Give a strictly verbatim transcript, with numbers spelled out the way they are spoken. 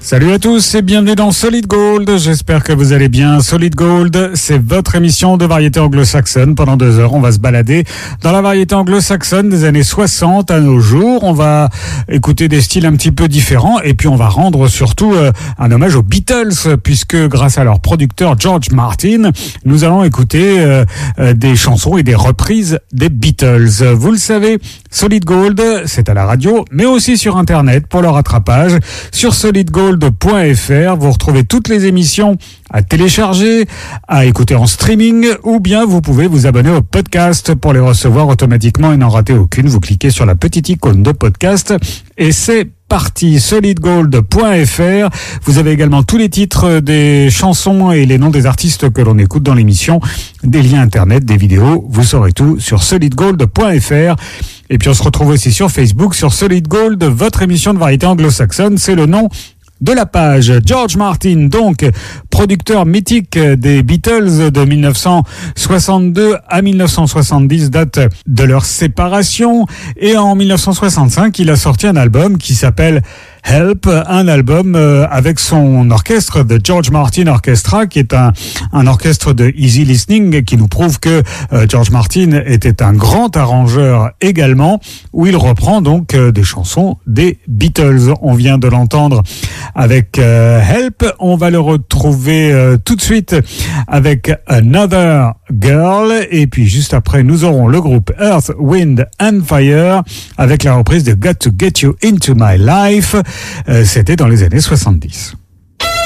Salut à tous et bienvenue dans Solid Gold. J'espère que vous allez bien. Solid Gold, c'est votre émission de variété anglo-saxonne. Pendant deux heures, on va se balader dans la variété anglo-saxonne des années soixante à nos jours. On va écouter des styles un petit peu différents et puis on va rendre surtout euh, un hommage aux Beatles, puisque grâce à leur producteur George Martin, nous allons écouter euh, euh, des chansons et des reprises des Beatles. Vous le savez, Solid Gold, c'est à la radio, mais aussi sur Internet pour le rattrapage. Sur solid gold point f r, vous retrouvez toutes les émissions à télécharger, à écouter en streaming, ou bien vous pouvez vous abonner au podcast pour les recevoir automatiquement et n'en rater aucune. Vous cliquez sur la petite icône de podcast et c'est parti. solid gold point f r. Vous avez également tous les titres des chansons et les noms des artistes que l'on écoute dans l'émission, des liens internet, des vidéos, vous saurez tout sur solid gold point f r. Et puis on se retrouve aussi sur Facebook, sur Solid Gold, votre émission de variété anglo-saxonne, c'est le nom de la page. George Martin, donc, producteur mythique des Beatles de mille neuf cent soixante-deux à mille neuf cent soixante-dix, date de leur séparation. Et en mille neuf cent soixante-cinq, il a sorti un album qui s'appelle Help, un album euh, avec son orchestre, The George Martin Orchestra, qui est un, un orchestre de easy listening, qui nous prouve que euh, George Martin était un grand arrangeur également, où il reprend donc euh, des chansons des Beatles. On vient de l'entendre avec euh, Help, on va le retrouver euh, tout de suite avec Another Girl, et puis juste après nous aurons le groupe Earth, Wind and Fire avec la reprise de Got to Get You Into My Life. Euh, c'était dans les années soixante-dix.